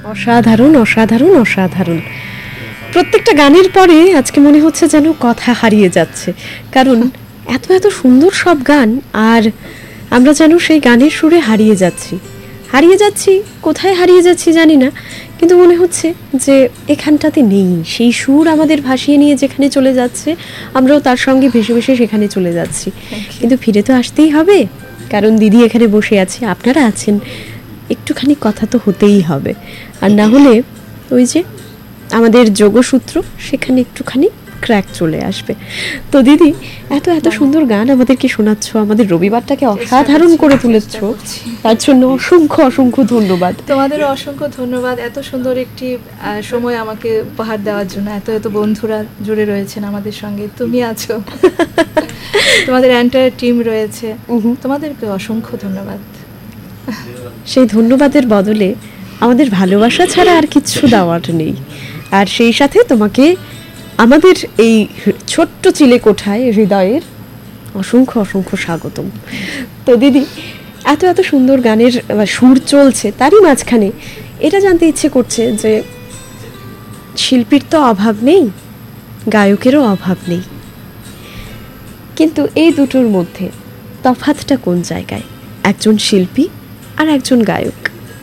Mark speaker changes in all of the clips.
Speaker 1: অসাধারণ অসাধারণ অসাধারণ। প্রত্যেকটা গানের পরে আজকে মনে হচ্ছে যেন কথা হারিয়ে যাচ্ছে, কারণ এত এত সুন্দর সব গান, আর আমরা যেন সেই গানের সুরে হারিয়ে যাচ্ছি। কোথায় হারিয়ে যাচ্ছি জানি না, কিন্তু মনে হচ্ছে যে এখানটাতে নেই। সেই সুর আমাদের ভাসিয়ে নিয়ে যেখানে চলে যাচ্ছে, আমরাও তার সঙ্গে ভেসে ভেসে সেখানে চলে যাচ্ছি। কিন্তু ফিরে তো আসতেই হবে, কারণ দিদি এখানে বসে আছে, আপনারা আছেন, একটুখানি কথা তো হতেই হবে। আর না হলে ওই যে আমাদের যোগসূত্র, সেখানে একটুখানি ক্র্যাক চলে আসবে। তো দিদি, এত এত সুন্দর গান আমাদেরকে শোনাচ্ছ, আমাদের রবিবারটাকে অসাধারণ করে তুলেছ, তার জন্য অসংখ্য অসংখ্য ধন্যবাদ।
Speaker 2: তোমাদেরও অসংখ্য ধন্যবাদ এত সুন্দর একটি সময় আমাকে উপহার দেওয়ার জন্য। এত এত বন্ধুরা জুড়ে রয়েছেন আমাদের সঙ্গে, তুমি আছো, তোমাদের এন্টায়ার টিম রয়েছে, তোমাদেরকে অসংখ্য ধন্যবাদ।
Speaker 1: সেই ধন্যবাদের বদলে আমাদের ভালোবাসা ছাড়া আর কিচ্ছু দেওয়ার নেই। আর সেই সাথে তোমাকে আমাদের এই ছোট্ট চিলেকোঠায় হৃদয়ের অসংখ্য অসংখ্য স্বাগতম। তো দিদি, এত এত সুন্দর গানের সুর চলছে, তারই মাঝখানে এটা জানতে ইচ্ছে করছে যে শিল্পীর তো অভাব নেই, গায়কেরও অভাব নেই, কিন্তু এই দুটোর মধ্যে তফাৎটা কোন জায়গায়, একজন শিল্পী আর একজন গায়ক?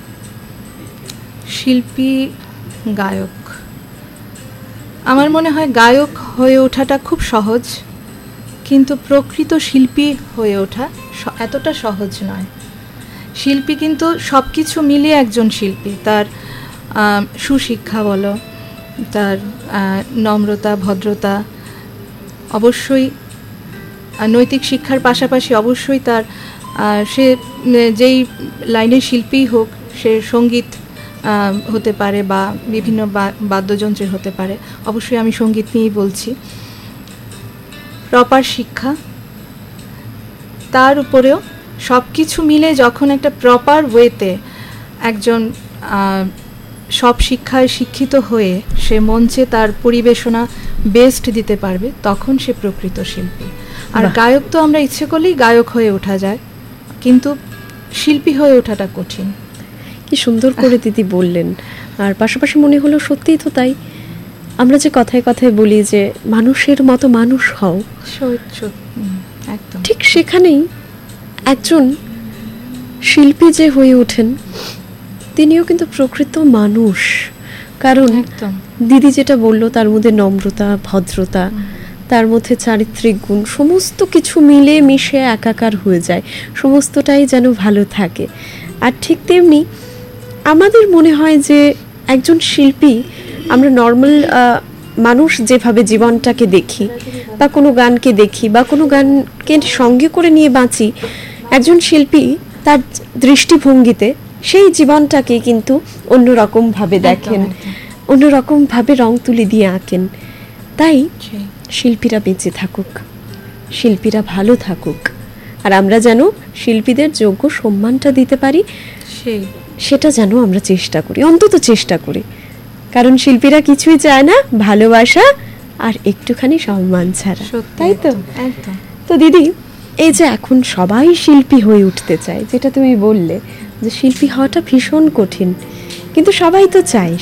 Speaker 2: শিল্পী, গায়ক, আমার মনে হয় গায়ক হয়ে ওঠাটা খুব সহজ, কিন্তু প্রকৃত শিল্পী হয়ে ওঠা এতটা সহজ নয়। শিল্পী কিন্তু সব কিছু মিলিয়ে একজন শিল্পী। তার সুশিক্ষা বলো, তার নম্রতা, ভদ্রতা, অবশ্যই নৈতিক শিক্ষার পাশাপাশি অবশ্যই তার সে যেই লাইনের শিল্পী হোক, সে সঙ্গীত হতে পারে বা বিভিন্ন বাদ্যযন্ত্রের হতে পারে, অবশ্যই আমি সঙ্গীত নিয়েই বলছি। প্রপার শিক্ষা, তার উপরেও সব কিছু মিলে যখন একটা প্রপার ওয়েতে একজন সব শিক্ষায় শিক্ষিত হয়ে সে মঞ্চে তার পরিবেশনা বেস্ট দিতে পারবে, তখন সে প্রকৃত শিল্পী। আর গায়ক তো আমরা ইচ্ছে করলেই গায়ক হয়ে ওঠা যায়, কিন্তু শিল্পী হয়ে ওঠাটা কঠিন।
Speaker 1: কি সুন্দর করে দিদি বললেন। আর পাশাপাশি মনে হলো সত্যিই তো তাই। আমরা যে কথায় কথায় বলি যে মানুষের মতো মানুষ হও,
Speaker 2: একদম
Speaker 1: ঠিক সেখানেই একজন শিল্পী যে হয়ে ওঠেন, তিনিও কিন্তু প্রকৃত মানুষ। কারণ দিদি যেটা বললো, তার মধ্যে নম্রতা, ভদ্রতা, তার মধ্যে চারিত্রিক গুণ, সমস্ত কিছু মিলে মিশে একাকার হয়ে যায়, সমস্তটাই যেন ভালো থাকে। আর ঠিক তেমনি আমাদের মনে হয় যে একজন শিল্পী, আমরা নর্মাল মানুষ যেভাবে জীবনটাকে দেখি বা কোনো গানকে দেখি বা কোনো গানকে সঙ্গে করে নিয়ে বাঁচি, একজন শিল্পী তার দৃষ্টিভঙ্গিতে সেই জীবনটাকে কিন্তু অন্যরকমভাবে দেখেন, অন্যরকমভাবে রং তুলি দিয়ে আঁকেন। তাই শিল্পীরা বেঁচে থাকুক, শিল্পীরা ভালো থাকুক, আর আমরা যেন শিল্পীদের যোগ্য সম্মানটা দিতে পারি, সেটা যেন আমরা চেষ্টা করি, অন্তত চেষ্টা করি। কারণ শিল্পীরা কিছুই চায় না, ভালোবাসা আর একটুখানি সম্মান ছাড়া, তাই তো? তো দিদি, এই যে এখন সবাই শিল্পী হয়ে উঠতে চায়, যেটা তুমি বললে যে শিল্পী হওয়াটা ভীষণ কঠিন, কিন্তু সবাই তো চায়